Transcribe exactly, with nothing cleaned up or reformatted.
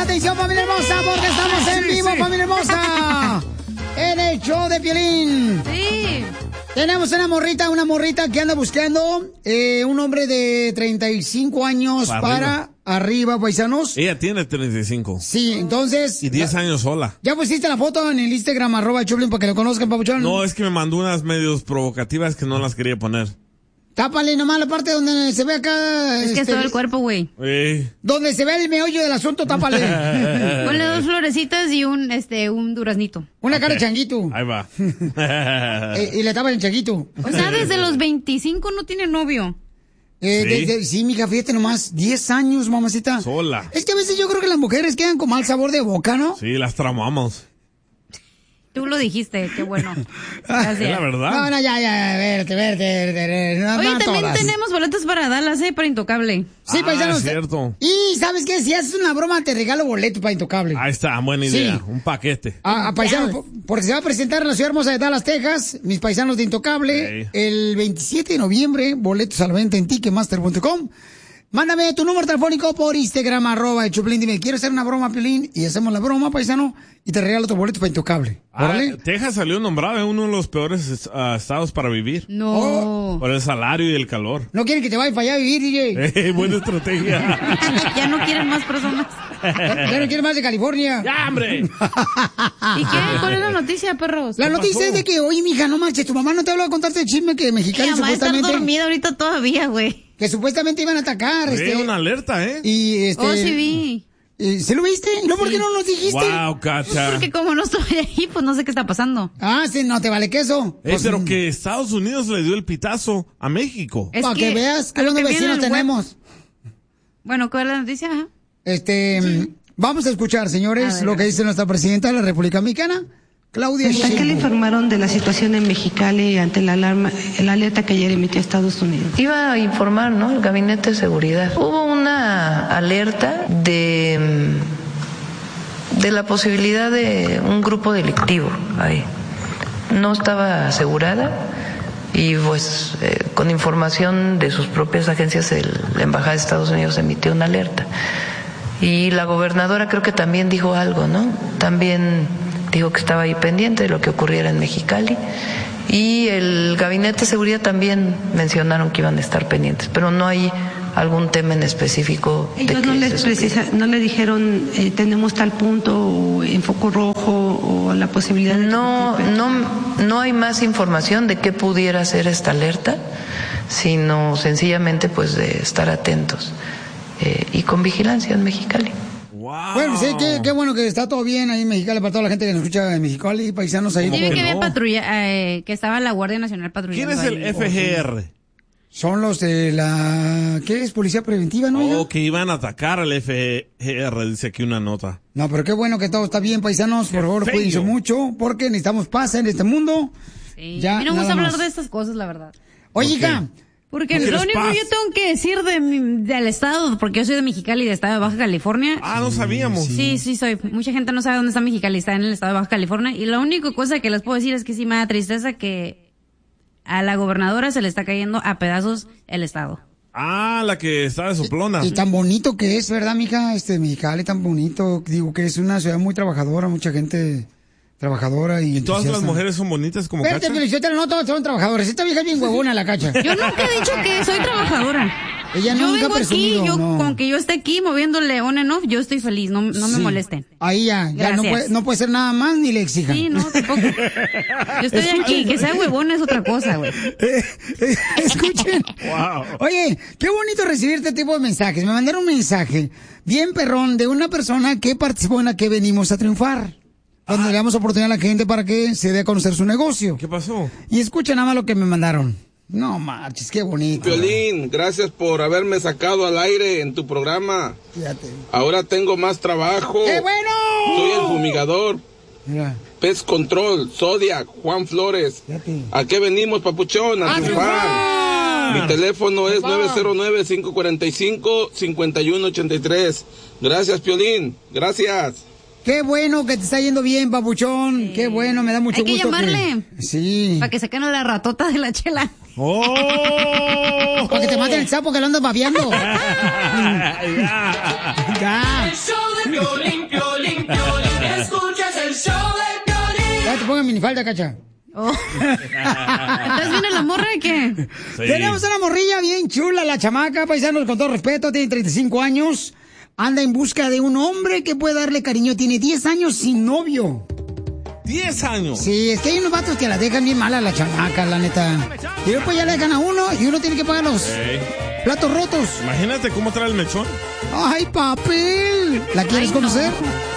atención, familia hermosa, porque estamos en vivo, sí. familia hermosa. En el show de Piolín. Sí. Tenemos una morrita, una morrita que anda buscando eh, un hombre de treinta y cinco años para, para arriba. arriba, paisanos. Ella tiene treinta y cinco. Sí, entonces. Y diez la, años sola. ¿Ya pusiste la foto en el Instagram, arroba Choplin, para que lo conozcan, papuchón? No, es que me mandó unas medios provocativas que no las quería poner. Tápale nomás la parte donde se ve acá. Es que este, es todo el cuerpo, güey. Eh. Donde se ve el meollo del asunto, tápale. Ponle dos florecitas y un este un duraznito. Una okay. cara de changuito. Ahí va. y, y le tapa el changuito. O sea, desde los veinticinco no tiene novio. Eh, ¿Sí? De, de, sí, mija, fíjate nomás, diez años, mamacita. Sola. Es que a veces yo creo que las mujeres quedan con mal sabor de boca, ¿no? Sí, las tramamos. Tú lo dijiste, qué bueno. Gracias. Es la verdad. No, no, ya, ya, verte, verte, verte. No, Oye, no también todas. tenemos boletos para Dallas, ¿eh? Para Intocable. Sí, ah, paisanos. Es cierto. Y, ¿sabes qué? Si haces una broma, te regalo boleto para Intocable. Ahí está, buena idea. Sí. Un paquete. A, a paisanos, por, porque se va a presentar en la ciudad hermosa de Dallas, Texas, mis paisanos de Intocable, okay. el veintisiete de noviembre, boletos a la venta en ticketmaster punto com. Mándame tu número telefónico por Instagram, arroba el Choplin. Dime, quiero hacer una broma, Piolín, y hacemos la broma, paisano, y te regalo tu boleto para Intocable. Ah, Texas salió nombrado en uno de los peores uh, estados para vivir. No. Oh. Por el salario y el calor. No quieren que te vayas para allá a vivir, D J. Eh, buena estrategia. Ya no quieren más personas. Ya, ya no quieren más de California. ¡Ya, hombre! ¿Y qué? ¿Cuál es la noticia, perros? La noticia pasó? Es de que, oye, mija, no manches, tu mamá no te habló a contarte el chisme que Mexicali Mi mamá supuestamente... está dormida ahorita todavía, güey. Que supuestamente iban a atacar. Sí, este, una alerta, ¿eh? Y este... Oh, sí vi. ¿Y, ¿Se lo viste? ¿No? ¿Por qué sí. no nos dijiste? Wow, Cacha. Pues porque como no estoy ahí, pues no sé qué está pasando. Ah, sí, no te vale queso. Eh, Pues, pero que Estados Unidos le dio el pitazo a México. Es para que, que veas que a lo buenos que viene vecinos en el web. tenemos. Bueno, ¿cuál es la noticia? Ajá. Este, Sí. vamos a escuchar, señores, lo que dice nuestra presidenta de la República Mexicana, Claudia Sheinbaum. ¿Qué le informaron de la situación en Mexicali ante la alarma, la alerta que ayer emitió Estados Unidos? Iba a informar, ¿no? El Gabinete de Seguridad. Hubo una alerta de, de la posibilidad de un grupo delictivo ahí. No estaba asegurada y pues eh, con información de sus propias agencias, el, la Embajada de Estados Unidos emitió una alerta. Y la gobernadora creo que también dijo algo, ¿no? También dijo que estaba ahí pendiente de lo que ocurriera en Mexicali. Y el Gabinete de Seguridad también mencionaron que iban a estar pendientes, pero no hay algún tema en específico. Ellos de no, les precisa, no le dijeron eh, tenemos tal punto o en foco rojo o la posibilidad de... No, no, no hay más información de qué pudiera ser esta alerta, sino sencillamente pues de estar atentos eh, y con vigilancia en Mexicali. Wow. Bueno, sí, qué, qué bueno que está todo bien ahí en Mexicali para toda la gente que nos escucha en Mexicali, paisanos ahí. Sí, vi que había no? patrulla, eh, que estaba la Guardia Nacional patrullando. ¿Quién es el ahí. F G R? Son los de la... ¿Qué es? Policía preventiva, ¿no? Oh, que iban a atacar al F G R, dice aquí una nota. No, pero qué bueno que todo está bien, paisanos. Por favor, cuídense mucho, porque necesitamos paz en este mundo. Sí. Ya, a mí no me gusta nada hablar más. de estas cosas, la verdad. Oye, hija... Porque ¿No lo único paz? que yo tengo que decir de mi, del estado, porque yo soy de Mexicali, de estado de Baja California. Ah, no sabíamos. Sí, sí soy. Mucha gente no sabe dónde está Mexicali, está en el estado de Baja California. Y la única cosa que les puedo decir es que sí me da tristeza que a la gobernadora se le está cayendo a pedazos el estado. Ah, la que está de soplona. Y tan bonito que es, ¿verdad, mija? Este, Mexicali, tan bonito. Digo que es una ciudad muy trabajadora, mucha gente trabajadora y ¿Y todas las entusiasta. mujeres son bonitas como Espérate, Cacha? Felicitero, no todas son trabajadoras. Esta vieja es bien huevona, la Cacha. Yo nunca he dicho que soy trabajadora. Ella yo nunca ha vengo aquí, presumido, yo, no. con que yo esté aquí moviéndole on and off, yo estoy feliz, no, no me Sí. molesten. Ahí ya, ya no Gracias. puede, no puede ser nada más ni le exijan. Sí, no, tampoco. Yo estoy aquí, que sea huevona es otra cosa, güey. Eh, eh, escuchen. Wow. Oye, qué bonito recibir este tipo de mensajes. Me mandaron un mensaje bien perrón de una persona que participó en la que venimos a triunfar. Donde Ah. le damos oportunidad a la gente para que se dé a conocer su negocio. ¿Qué pasó? Y escucha nada más lo que me mandaron. No marches, qué bonito. Piolín, gracias por haberme sacado al aire en tu programa. Fíjate. Ahora tengo más trabajo. ¡Qué bueno! Soy el fumigador. Mira, Pest Control, Zodiac, Juan Flores. fíjate. ¿A qué venimos, papuchón? A ¡A triunfar. triunfar! Mi teléfono es Triunfar. nueve cero nueve, cinco cuatro cinco, cinco uno ocho tres. Gracias, Piolín. Gracias. Qué bueno que te está yendo bien, papuchón. Sí. Qué bueno, me da mucho Hay que gusto. llamarle. Sí. Para que saquen la ratota de la chela. ¡Oh! Para que te maten el sapo que lo andas babeando. Ya. Ya. El show de Piolín, Piolín, Piolín. Escuchas el show de Piolín. Ya te pongo minifalda, Cacha. Oh. ¿Estás viendo la morra de qué? Sí. Tenemos una morrilla bien chula, la chamaca, paisanos, con todo respeto, tiene treinta y cinco años. Anda en busca de un hombre que pueda darle cariño. Tiene diez años sin novio. ¿diez años? Sí, es que hay unos vatos que la dejan bien mala a la chamaca, la neta. Y después ya le dejan a uno y uno tiene que pagar los hey. platos rotos. Imagínate cómo trae el mechón. ¡Ay, papel! ¿La quieres Ay, conocer? No.